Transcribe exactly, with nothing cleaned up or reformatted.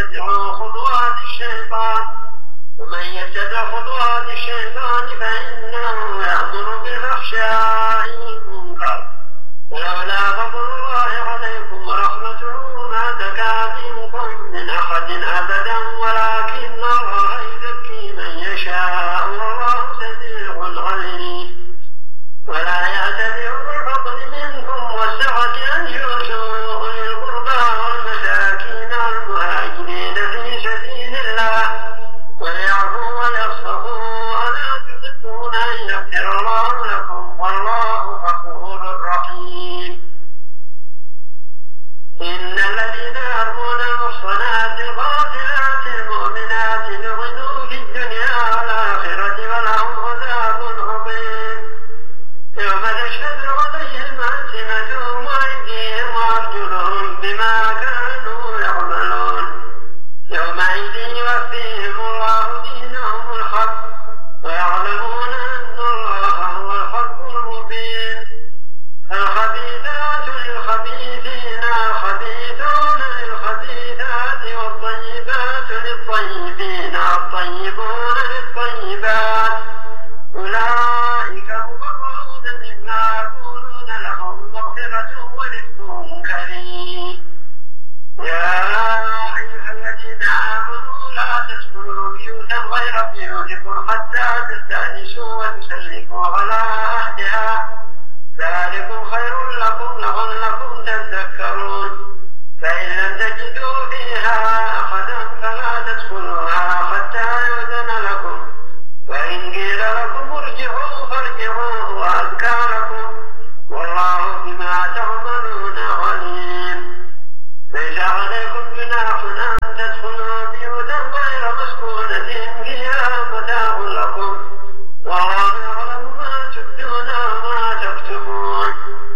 تتبعوا خطوات الشيطان ومن يتبع خطوات الشيطان فإنه يأمر بالفحشاء والمنكر ولولا فضل الله عليكم ورحمته ما زكى منكم من أحد أبدا ولكن الله يزكي من يشاء والله سميع عليم. ولا يأتل أولو الفضل منكم والسعة أن يؤتوا أولي القربى والمساكين والمهاجرين في سبيل الله وليعفوا وليصفحوا ألا تحبون أن يغفر الله لكم والله غفور رحيم. إن الذين يرمون المحصنات الغافلات المؤمنات لعنوا في الدنيا والآخرة ولهم عذاب عظيم يوم تشهد عليهم ألسنتهم وأيديهم وأرجلهم بما كانوا يعملون يومئذ يوفيهم الله دينهم الحق ويعلمون أن الله هو الحق المبين. الخبيثات للخبيثين الخبيثون للخبيثات والطيبات للطيبين الطيبون للطيبات أولئك مبرؤون مما يقولون لهم مغفرة ورزق كريم. يا أيها الذين آمنوا لا تدخلوا بيوتا غير بيوتكم حتى تستأنسوا وتسلموا على أهلها ذلكم خير لكم لعلكم